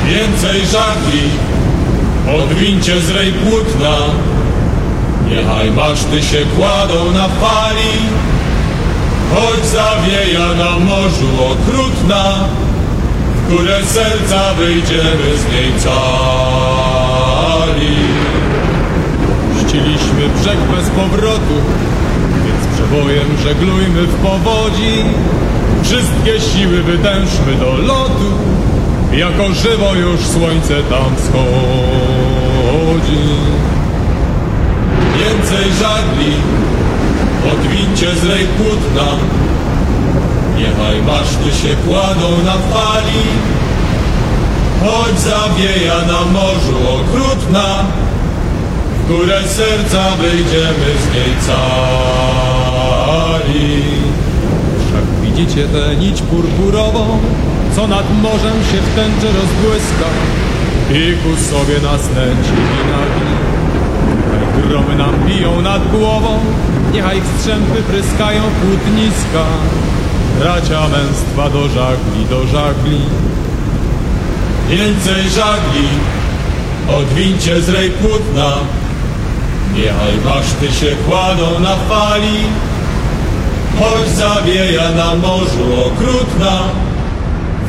Więcej żagli, odwincie z rej płótna, niechaj maszty się kładą na fali, choć zawieja na morzu okrutna, w górę serca wyjdziemy z niej cali. Ściliśmy brzeg bez powrotu, więc przebojem żeglujmy w powodzi. Wszystkie siły wytężmy do lotu, jako żywo już słońce tam wschodzi. Więcej żagli, odwincie z rej płótna, niechaj maszty się kładą na fali, choć zawieja na morzu okrutna, w górę serca wyjdziemy z niej cali. Wszak widzicie tę nić purpurową, co nad morzem się w tęczy rozbłyska i ku sobie nas nęci i nagi. Niechaj gromy nam biją nad głową, niechaj ich strzępy pryskają płótniska. Bracia męstwa do żagli, do żagli. Więcej żagli, odwincie z rej płótna, niechaj maszty się kładą na fali, choć zawieja na morzu okrutna,